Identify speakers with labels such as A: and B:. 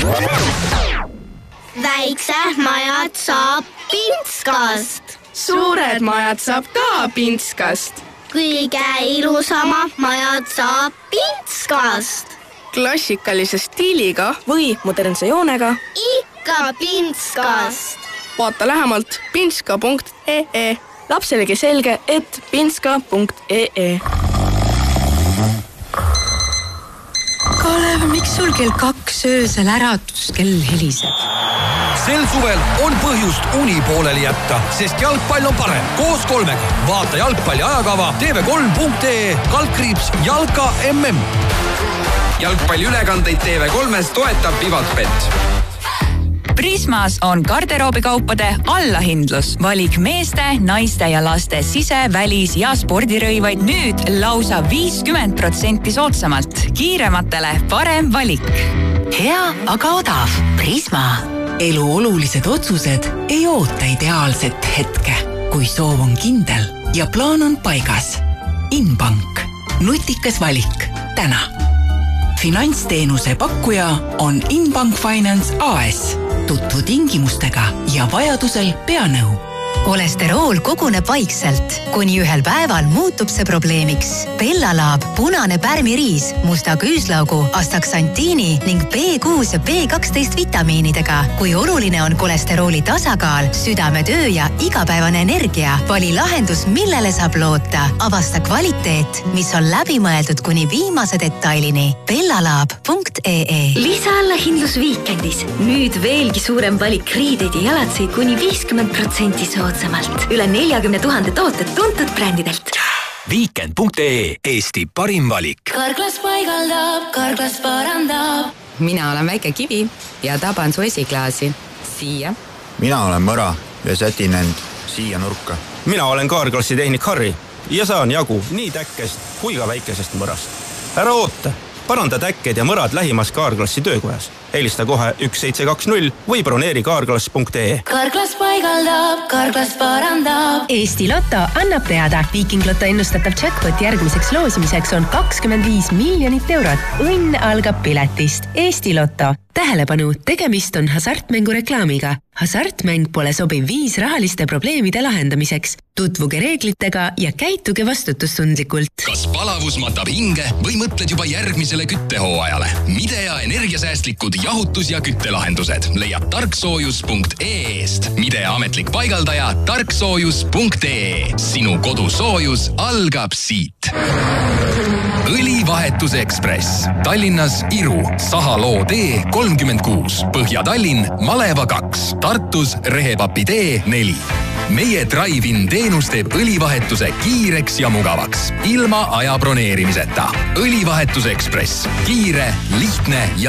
A: Väiksed majad saab Pintskast.
B: Suured majad saab ka Pintskast.
A: Kõige ilusamad majad saab Pintskast.
B: Klassikalise stiiliga või modernse joonega.
A: Ikka Pintskast.
B: Vaata lähemalt pintska.ee. Lapselegi selge, et pintska.ee.
C: Kalev, miks sul kell 2 öösel äratuskell heliseb?
D: Sel suvel on põhjust uni pooleli jätta, sest jalgpall on parem. Koos 3-ga. Vaata jalgpalli ajakava tv3.ee /Jalka MM.
E: Jalgpalli ülekandeid TV3-s toetab Vivatbet.
F: Prismas on garderoobikaupade allahindlus. Valik meeste, naiste ja laste sise-, välis- ja spordirõivaid nüüd lausa 50% soodsamalt. Kiirematele parem valik.
C: Hea, aga odav. Prisma. Elu olulised otsused ei oota ideaalset hetke, kui soov on kindel ja plaan on paigas. Inbank. Nutikas valik. Täna. Finantsteenuse pakkuja on Inbank Finance AS. Tutvu tingimustega ja vajadusel pea nõu.
G: Kolesterool koguneb vaikselt, kuni ühel päeval muutub see probleemiks. Bellalaab, punane pärmiriis, musta küüslaugu, astaksantiini ning B6 ja B12 vitamiinidega. Kui oluline on kolesterooli tasakaal, südametöö ja igapäevane energia, vali lahendus, millele saab loota. Avasta kvaliteet, mis on läbimõeldud kuni viimase detailini. Bellalaab.ee.
H: Lisaallahindlus Viikendis. Nüüd veelgi suurem valik riideid ja jalatseid kuni 50% soodsamalt. Üle 40 000 tooted tuntud brändidelt.
D: Viikend.ee. Eesti parim valik.
H: Karklas paigaldab, Karklas parandab.
I: Mina olen väike kivi ja taban su esiklaasi. Siia.
J: Mina olen mõra ja sätin end siia nurka.
K: Mina olen Karklasi tehnik Harri ja saan jagu nii täkkest kui ka väikesest mõrast. Ära oota, paranda täkked ja mõrad lähimas Karklassi töökojas. Helista kohe 1720 või broneeri karklas.ee.
H: Karklas paigaldab, Karklas parandab.
L: Eesti Lotto annab teada. Viiking Lotto ennustatav jackpot järgmiseks loosimiseks on 25 miljonit eurot. Õnn algab piletist. Eesti Lotto. Tähelepanu, tegemist on hasartmängu reklaamiga. Hasartmäng pole sobiv viis rahaliste probleemide lahendamiseks. Tutvuge reeglitega ja käituge vastutustundlikult.
M: Kas palavus matab hinge või mõtled juba järgmisele küttehooajale? Midea energiasäästlikud jahutus- ja küttelahendused leiab tarksoojus.ee-st. Midea ametlik paigaldaja tarksoojus.ee. Sinu kodusoojus algab siit. Õlivahetus Ekspress. Tallinnas Iru, Sahaloo tee 36, Põhja-Tallinn, Maleva 2, Tartus Rehepapi tee 4. Meie drive-in teenus teeb õlivahetuse kiireks ja mugavaks, ilma aja broneerimiseta. Õlivahetus Ekspress. Kiire, lihtne ja